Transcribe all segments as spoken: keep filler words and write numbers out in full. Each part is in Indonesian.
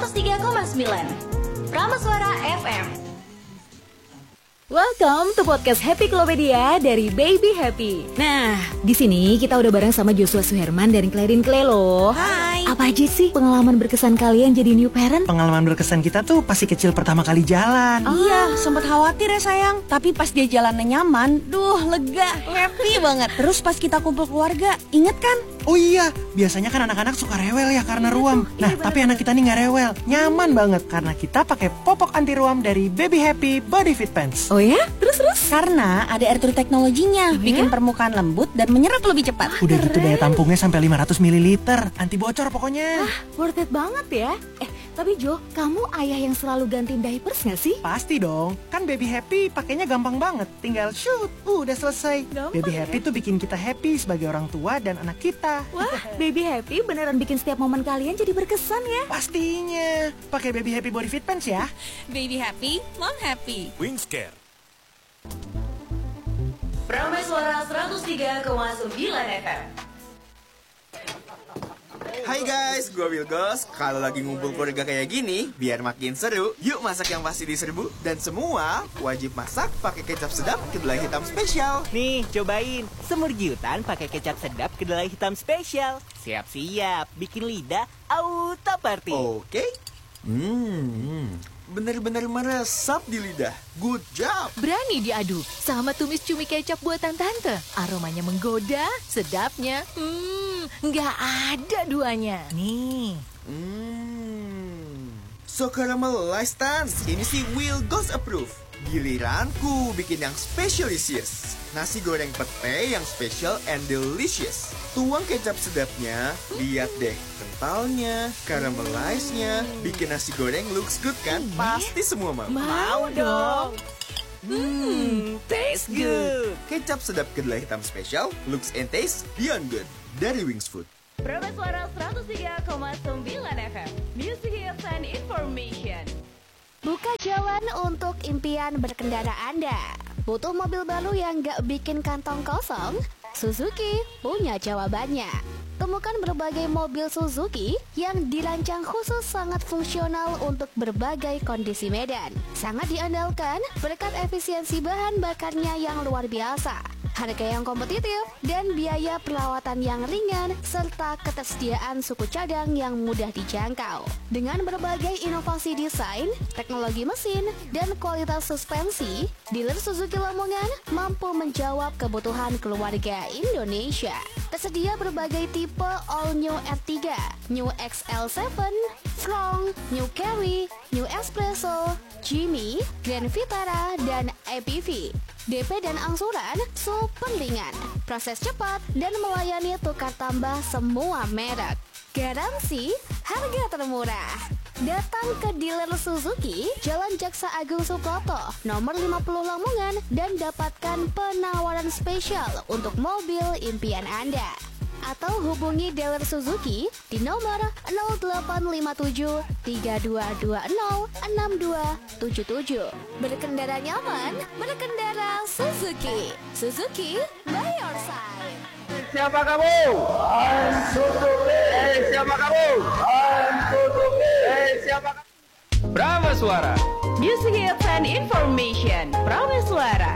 seratus tiga koma sembilan Prameswara F M. Welcome to podcast Happy Klopedia dari Baby Happy. Nah, di sini kita udah bareng sama Joshua Suherman dari Clarin Clay loh. Hai. Apa aja sih pengalaman berkesan kalian jadi new parent? Pengalaman berkesan kita tuh pasti kecil pertama kali jalan. Oh. Iya, sempet khawatir ya sayang. Tapi pas dia jalannya nyaman, duh lega, happy banget. Terus pas kita kumpul keluarga, inget kan? Oh iya, biasanya kan anak-anak suka rewel ya karena ruam. Nah, iya, tapi anak kita nih nggak rewel, nyaman banget karena kita pakai popok anti ruam dari Baby Happy Body Fit Pants. Oh ya? Terus-terus? Karena ada air true teknologinya, bikin permukaan lembut dan menyerap lebih cepat. Udah gitu daya tampungnya sampai lima ratus mililiter, anti bocor pokoknya. Ah, worth it banget ya. Eh, tapi Jo, kamu ayah yang selalu gantiin diapers gak sih? Pasti dong, kan Baby Happy pakainya gampang banget, tinggal shoot, uh, udah selesai. Gampang Baby ya? Happy tuh bikin kita happy sebagai orang tua dan anak kita. Wah, Baby Happy beneran bikin setiap momen kalian jadi berkesan ya. Pastinya, pakai Baby Happy Body Fit Pants ya. Baby happy, mom happy. Wingscare. Prameswara seratus tiga koma sembilan F M. Hai guys, gue Wilgos. Kalau lagi ngumpul keluarga kayak gini, biar makin seru, yuk masak yang pasti diserbu. Dan semua wajib masak pakai kecap sedap kedelai hitam spesial. Nih, cobain semur giutan pakai kecap sedap kedelai hitam spesial. Siap-siap, bikin lidah auto party. Oke. Hmm, bener-bener meresap di lidah. Good job. Berani diadu sama tumis cumi kecap buatan tante. Aromanya menggoda, sedapnya, hmm, nggak ada duanya. Nih, Hmm, so caramelized tan. Ini sih Wilgos approve. Giliranku bikin yang specialisius. Nasi goreng pete yang special and delicious. Tuang kecap sedapnya, lihat deh kentalnya, caramelized-nya, bikin nasi goreng looks good kan? Pasti semua mau. Mau dong. hmm, taste good. Kecap sedap kedelai hitam spesial, looks and taste beyond good. Dari Wings Food. Prameswara seratus tiga koma sembilan F M. Music Hits and Information. Buka jalan untuk impian berkendara Anda. Butuh mobil baru yang gak bikin kantong kosong? Suzuki punya jawabannya. Temukan berbagai mobil Suzuki yang dirancang khusus sangat fungsional untuk berbagai kondisi medan. Sangat diandalkan berkat efisiensi bahan bakarnya yang luar biasa, harga yang kompetitif, dan biaya perawatan yang ringan, serta ketersediaan suku cadang yang mudah dijangkau. Dengan berbagai inovasi desain, teknologi mesin, dan kualitas suspensi, dealer Suzuki Lamongan mampu menjawab kebutuhan keluarga Indonesia. Tersedia berbagai tipe All New R tiga, New X L tujuh, Strong, New Carry, New Espresso, Jimmy, Grand Vitara, dan A P V. D P dan angsuran super ringan, proses cepat, dan melayani tukar tambah semua merek. Garansi harga termurah. Datang ke dealer Suzuki, Jalan Jaksa Agung Suproto, nomor lima puluh Lamongan, dan dapatkan penawaran spesial untuk mobil impian Anda. Atau hubungi dealer Suzuki di nomor nol delapan lima tujuh tiga dua dua nol enam dua tujuh tujuh. Berkendara nyaman, berkendara Suzuki. Suzuki by your side. Siapa kamu? I'm Suzuki. Eh, siapa kamu? I'm Suzuki. Eh, siapa kamu? Prameswara. Music Hits and Information. Prameswara.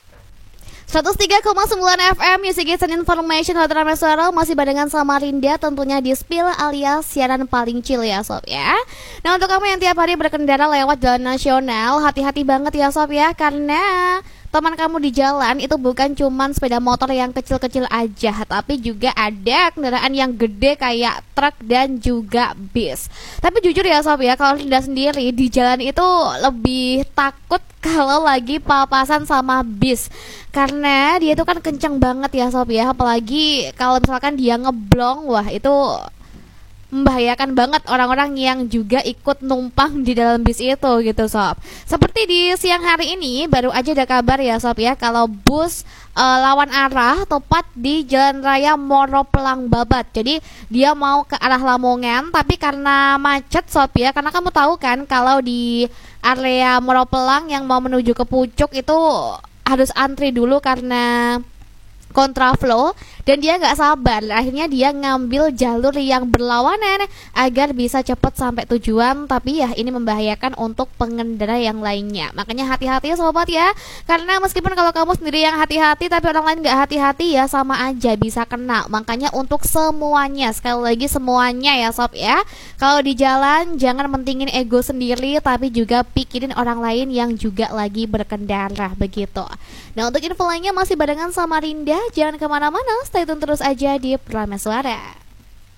seratus tiga koma sembilan F M Music Hits and Information Hotel Prameswara masih barengan sama Rinda, tentunya di Spill alias siaran paling chill ya sob ya. Nah, untuk kamu yang tiap hari berkendara lewat jalan nasional, hati-hati banget ya sob ya, karena teman kamu di jalan itu bukan cuman sepeda motor yang kecil-kecil aja, tapi juga ada kendaraan yang gede kayak truk dan juga bis. Tapi jujur ya sob ya, kalau Rinda sendiri di jalan itu lebih takut kalau lagi papasan sama bis, karena dia itu kan kenceng banget ya sob ya. Apalagi kalau misalkan dia ngeblong, wah itu membahayakan banget orang-orang yang juga ikut numpang di dalam bis itu gitu sob. Seperti di siang hari ini baru aja ada kabar ya sob ya, kalau bus e, lawan arah tepat di Jalan Raya Moro Pelang Babat. Jadi dia mau ke arah Lamongan, tapi karena macet sob ya, karena kamu tahu kan kalau di area Moro Pelang yang mau menuju ke Pucuk itu harus antri dulu karena kontraflow dan dia nggak sabar. Akhirnya dia ngambil jalur yang berlawanan agar bisa cepat sampai tujuan. Tapi ya ini membahayakan untuk pengendara yang lainnya. Makanya hati-hati ya sobat ya. Karena meskipun kalau kamu sendiri yang hati-hati tapi orang lain nggak hati-hati ya sama aja bisa kena. Makanya untuk semuanya, sekali lagi semuanya ya sob ya. Kalau di jalan jangan mentingin ego sendiri tapi juga pikirin orang lain yang juga lagi berkendara begitu. Nah untuk info lainnya masih barengan sama Rinda. Jangan kemana-mana, stay tune terus aja di Prameswara.